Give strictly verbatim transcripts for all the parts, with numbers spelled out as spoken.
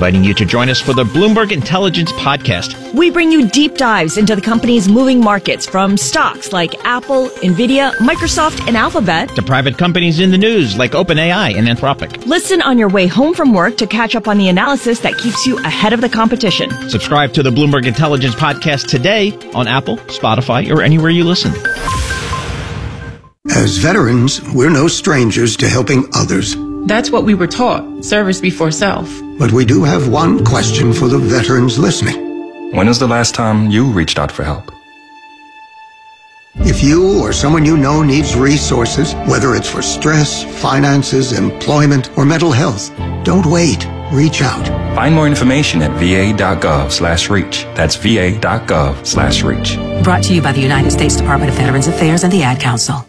inviting you to join us for the Bloomberg Intelligence Podcast. We bring you deep dives into the company's moving markets, from stocks like Apple, Nvidia, Microsoft, and Alphabet, to private companies in the news like OpenAI and Anthropic. Listen on your way home from work to catch up on the analysis that keeps you ahead of the competition. Subscribe to the Bloomberg Intelligence Podcast today on Apple, Spotify, or anywhere you listen. As veterans, we're no strangers to helping others. That's what we were taught, service before self. But we do have one question for the veterans listening. When was the last time you reached out for help? If you or someone you know needs resources, whether it's for stress, finances, employment, or mental health, don't wait. Reach out. Find more information at va.gov slash reach. That's va.gov slash reach. Brought to you by the United States Department of Veterans Affairs and the Ad Council.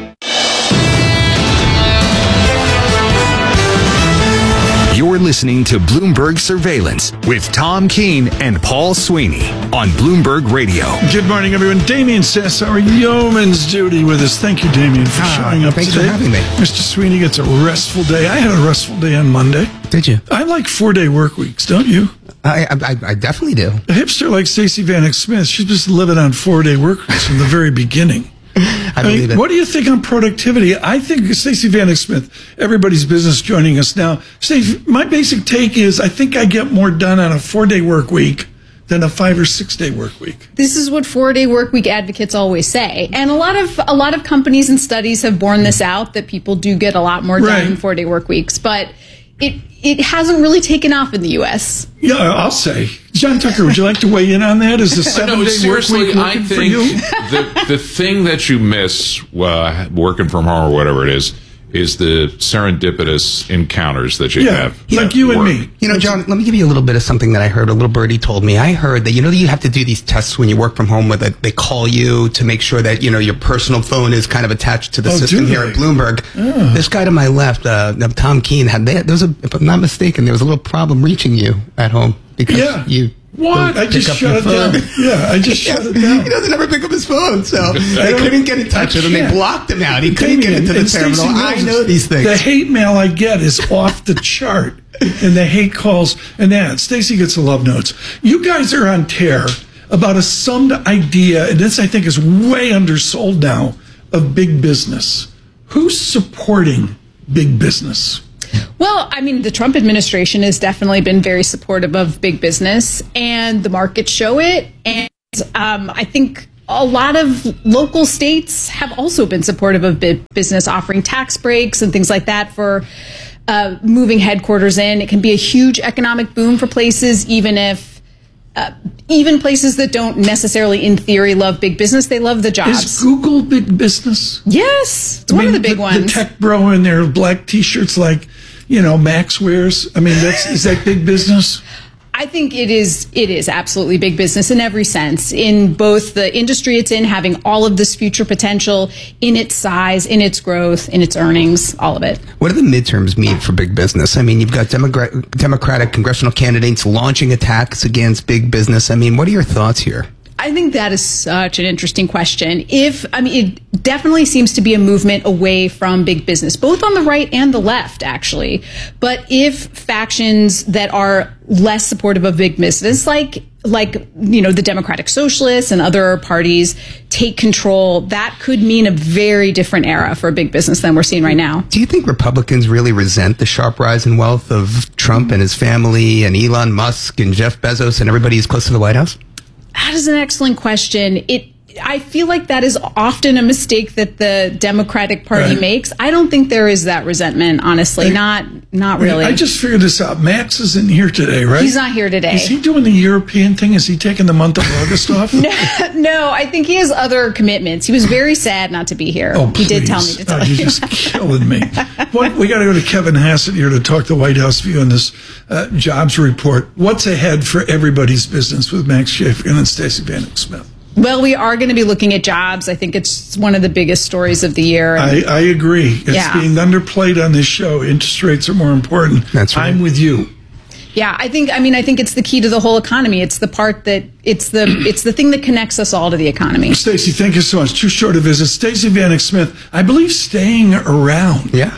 You're listening to Bloomberg Surveillance with Tom Keene and Paul Sweeney on Bloomberg Radio. Good morning, everyone. Damian says our yeoman's duty with us. Thank you, Damian, for ah, showing up thanks today. Thanks for having me. Mister Sweeney gets a restful day. I had a restful day on Monday. Did you? I like four-day work weeks, don't you? I, I, I definitely do. A hipster like Stacey Vanek Smith, she's just living on four-day work weeks from the very beginning. I, I believe mean, it. What do you think on productivity? I think Stacey Vanek Smith, everybody's business joining us now. Stacey, my basic take is I think I get more done on a four-day work week than a five or six-day work week. This is what four-day work week advocates always say, and a lot of a lot of companies and studies have borne this out, that people do get a lot more done Right. in four-day work weeks. But it it hasn't really taken off in the U S. Yeah, I'll say. John Tucker, would you like to weigh in on that? Is the seven-day no, work seriously, week I working think for you? the the thing that you miss uh, working from home or whatever it is is the serendipitous encounters that you Yeah, have. like you and me. You know, John, let me give you a little bit of something that I heard. A little birdie told me. I heard that, you know, that you have to do these tests when you work from home, where they, they call you to make sure that, you know, your personal phone is kind of attached to the Oh, system do here they? at Bloomberg. Oh. This guy to my left, uh, Tom Keene, had they, there was a, if I'm not mistaken, there was a little problem reaching you at home because Yeah. you. What? I just shut it down. Yeah, I just shut it down. He doesn't ever pick up his phone, so they couldn't get in touch with him. They can't. blocked him out. He couldn't get into the And terminal. Stacey I knows know this. these things. The hate mail I get is off the chart, and the hate calls and that. Stacey gets the love notes. You guys are on tear about a summed idea, and this I think is way undersold now, of big business. Who's supporting big business? Well, I mean, the Trump administration has definitely been very supportive of big business, and the markets show it. And um, I think a lot of local states have also been supportive of big business, offering tax breaks and things like that for uh, moving headquarters in. It can be a huge economic boom for places, even if uh, even places that don't necessarily, in theory, love big business. They love the jobs. Is Google big business? Yes, it's I one mean, of the big the, ones. The tech bro in their black T-shirts, like, you know, Max wears. I mean, that's is that big business? I think it is it is absolutely big business in every sense, in both the industry it's in, having all of this future potential, in its size, in its growth, in its earnings, all of it. What do the midterms mean for big business? I mean, you've got Democrat, Democratic congressional candidates launching attacks against big business. I mean, what are your thoughts here? I think that is such an interesting question. If, I mean, it definitely seems to be a movement away from big business, both on the right and the left, actually. But if factions that are less supportive of big business, like, like, you know, the Democratic Socialists and other parties take control, that could mean a very different era for big business than we're seeing right now. Do you think Republicans really resent the sharp rise in wealth of Trump and his family and Elon Musk and Jeff Bezos and everybody who's close to the White House? That is an excellent question. It, I feel like that is often a mistake that the Democratic Party Right. makes. I don't think there is that resentment, honestly. Hey, not, not really. I just figured this out. Max isn't here today, right? He's not here today. Is he doing the European thing? Is he taking the month of August off? no, no, I think he has other commitments. He was very sad not to be here. Oh, he did please. tell me to tell oh, you. You're just killing me. What, we got to go to Kevin Hassett here to talk the White House view on this uh, jobs report. What's ahead for everybody's business with Max Schaefkin and Stacey Vanek Smith? Well, we are going to be looking at jobs. I think it's one of the biggest stories of the year. I, I agree. It's Yeah. being underplayed on this show. Interest rates are more important. That's right. I'm with you. Yeah, I think. I mean, I think it's the key to the whole economy. It's the part that it's the it's the thing that connects us all to the economy. Stacey, thank you so much. Too short a visit. Stacey Vanek Smith, I believe, staying around. Yeah.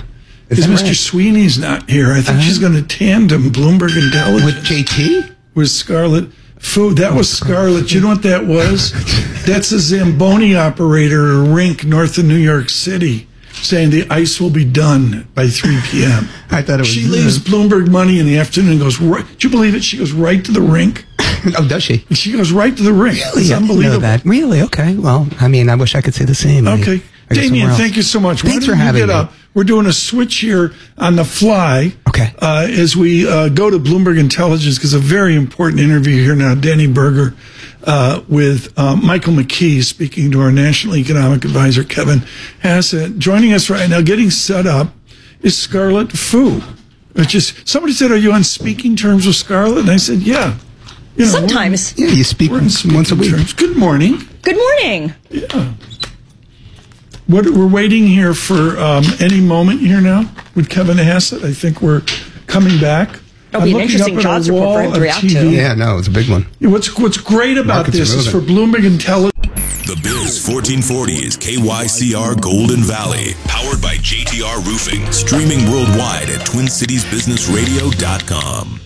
Is, is Mister Right? Sweeney's not here. I think uh-huh. she's going to tandem Bloomberg Intelligence. With J T? With Scarlet Fu. That was Scarlet. You know what that was? That's a Zamboni operator at a rink north of New York City saying the ice will be done by three p.m. I thought it was... She leaves Bloomberg money in the afternoon and goes, right, do you believe it? She goes right to the rink. Oh, does she? She goes right to the rink. Really? It's I didn't unbelievable. know that. Really? Okay. Well, I mean, I wish I could say the same. Okay. I, I Damien, thank you so much. Thanks Why for don't having you get me. up? We're doing a switch here on the fly. Okay. Uh, as we uh, go to Bloomberg Intelligence, because a very important interview here now, Danny Berger uh, with uh, Michael McKee speaking to our National Economic Advisor, Kevin Hassett. Joining us right now, getting set up, is Scarlet Fu. Which is, somebody said, are you on speaking terms with Scarlet? And I said, yeah. You know, Sometimes. Yeah, you speak once a week. Terms. Good morning. Good morning. Yeah. What, we're waiting here for um, any moment here now with Kevin Hassett. I think we're coming back. It'll be an interesting jobs report for him to react to. Yeah, no, it's a big one. What's what's great about Markets this is for Bloomberg Intelligence. The Biz fourteen forty is K Y C R Golden Valley, powered by J T R Roofing, streaming worldwide at twin cities business radio dot com.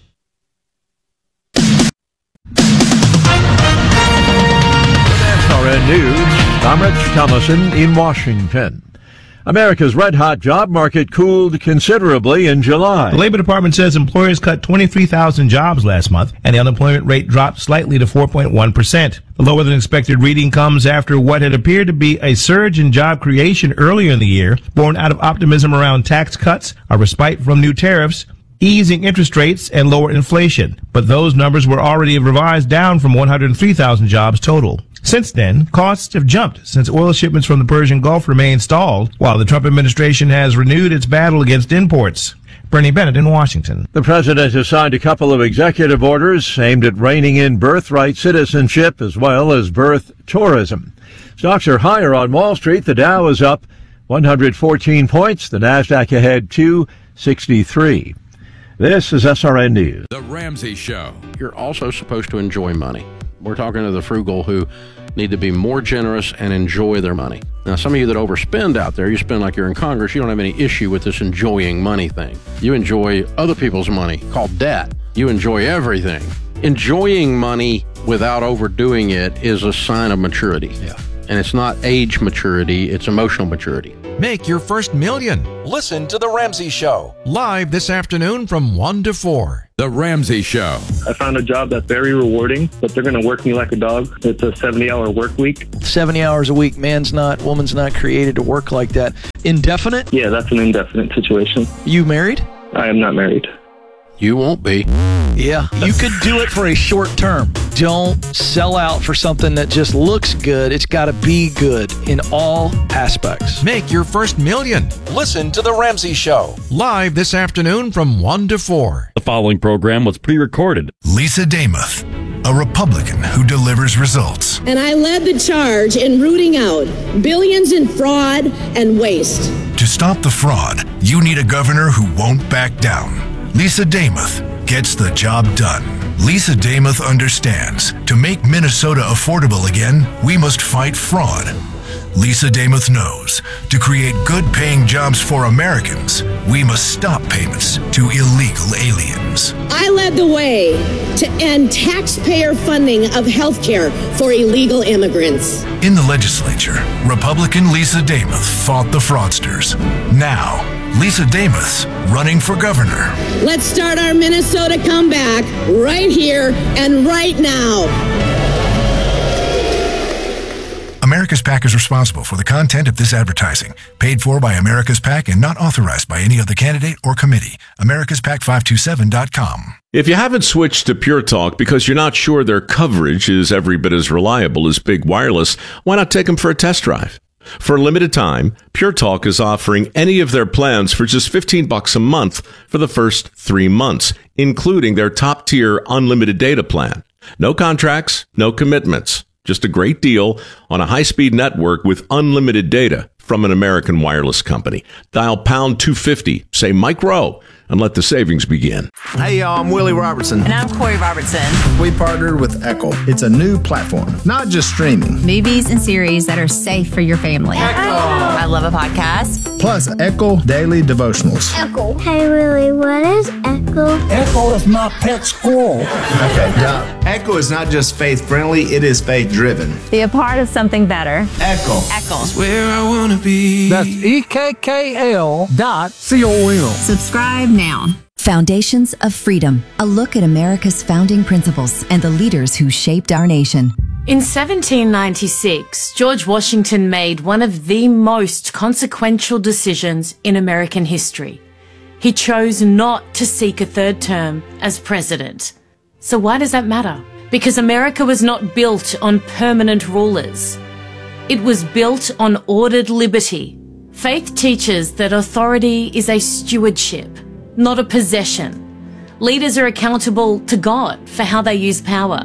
S R N News, I'm Rich Thomason in Washington. America's red-hot job market cooled considerably in July. The Labor Department says employers cut twenty-three thousand jobs last month, and the unemployment rate dropped slightly to four point one percent. The lower-than-expected reading comes after what had appeared to be a surge in job creation earlier in the year, born out of optimism around tax cuts, a respite from new tariffs, easing interest rates, and lower inflation. But those numbers were already revised down from one hundred three thousand jobs total. Since then, costs have jumped since oil shipments from the Persian Gulf remain stalled, while the Trump administration has renewed its battle against imports. Bernie Bennett in Washington. The president has signed a couple of executive orders aimed at reining in birthright citizenship as well as birth tourism. Stocks are higher on Wall Street. The Dow is up one hundred fourteen points. The Nasdaq ahead two sixty-three. This is S R N News. The Ramsey Show. You're also supposed to enjoy money. We're talking to the frugal who need to be more generous and enjoy their money. Now, some of you that overspend out there, you spend like you're in Congress, you don't have any issue with this enjoying money thing. You enjoy other people's money, called debt. You enjoy everything. Enjoying money without overdoing it is a sign of maturity. Yeah. And it's not age maturity, it's emotional maturity. Make your first million. Listen to The Ramsey Show. Live this afternoon from one to four. The Ramsey Show. I found a job that's very rewarding, but they're going to work me like a dog. It's a seventy-hour work week. seventy hours a week. Man's not, woman's not created to work like that. Indefinite? Yeah, that's an indefinite situation. You married? I am not married. You won't be. Yeah, you could do it for a short term. Don't sell out for something that just looks good. It's got to be good in all aspects. Make your first million. Listen to The Ramsey Show. Live this afternoon from one to four. The following program was pre-recorded. Lisa Damuth, a Republican who delivers results. And I led the charge in rooting out billions in fraud and waste. To stop the fraud, you need a governor who won't back down. Lisa Damuth gets the job done. Lisa Damuth understands to make Minnesota affordable again, we must fight fraud. Lisa Damuth knows to create good-paying jobs for Americans, we must stop payments to illegal aliens. I led the way to end taxpayer funding of health care for illegal immigrants. In the legislature, Republican Lisa Damuth fought the fraudsters. Now, Lisa Damuth's running for governor. Let's start our Minnesota comeback right here and right now. America's PAC is responsible for the content of this advertising, paid for by America's PAC and not authorized by any other candidate or committee. Americas Pac five two seven dot com. If you haven't switched to Pure Talk because you're not sure their coverage is every bit as reliable as Big Wireless, why not take them for a test drive? For a limited time, Pure Talk is offering any of their plans for just fifteen bucks a month for the first three months, including their top-tier unlimited data plan. No contracts, no commitments. Just a great deal on a high-speed network with unlimited data from an American wireless company. Dial pound two fifty, say Mike Rowe, and let the savings begin. Hey, y'all, I'm Willie Robertson. And I'm Corey Robertson. We partnered with Echo. It's a new platform, not just streaming. Movies and series that are safe for your family. Echo. I love a podcast. Plus, Echo Daily Devotionals. Echo. Hey, Willie, what is Echo? Echo is my pet squirrel. Okay, Doc. Echo is not just faith-friendly, it is faith-driven. Be a part of something better. Echo. Echo. Where I want to be. That's E K K L dot C O M. Subscribe now. Foundations of Freedom, a look at America's founding principles and the leaders who shaped our nation. In seventeen ninety-six, George Washington made one of the most consequential decisions in American history. He chose not to seek a third term as president. So why does that matter? Because America was not built on permanent rulers. It was built on ordered liberty. Faith teaches that authority is a stewardship, not a possession. Leaders are accountable to God for how they use power.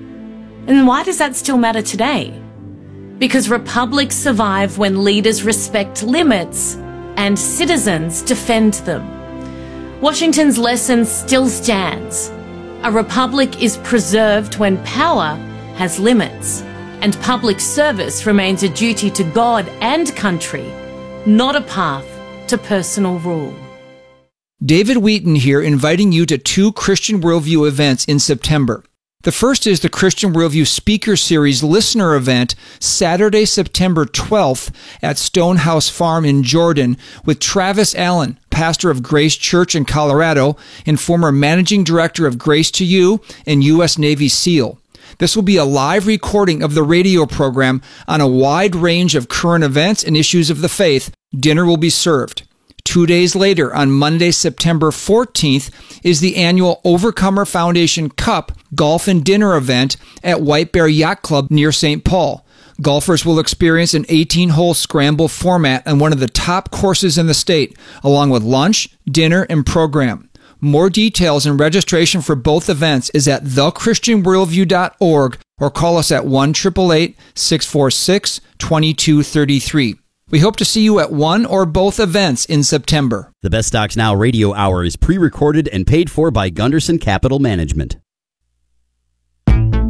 And why does that still matter today? Because republics survive when leaders respect limits and citizens defend them. Washington's lesson still stands. A republic is preserved when power has limits, and public service remains a duty to God and country, not a path to personal rule. David Wheaton here, inviting you to two Christian Worldview events in September. The first is the Christian Worldview Speaker Series Listener Event, Saturday, September twelfth at Stonehouse Farm in Jordan, with Travis Allen, pastor of Grace Church in Colorado and former managing director of Grace to You and U S Navy SEAL. This will be a live recording of the radio program on a wide range of current events and issues of the faith. Dinner will be served. Two days later, on Monday, September fourteenth, is the annual Overcomer Foundation Cup Golf and Dinner event at White Bear Yacht Club near Saint Paul. Golfers will experience an eighteen-hole scramble format on one of the top courses in the state, along with lunch, dinner, and program. More details and registration for both events is at the christian worldview dot org or call us at one eight eight eight, six four six, two two three three. We hope to see you at one or both events in September. The Best Stocks Now radio hour is pre-recorded and paid for by Gunderson Capital Management.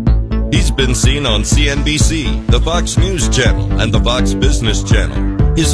He's been seen on C N B C, the Fox News Channel, and the Fox Business Channel.